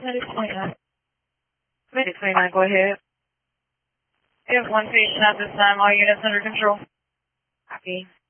Medic 29. Medic 29, go ahead. We have one patient at this time. All units under control. Copy.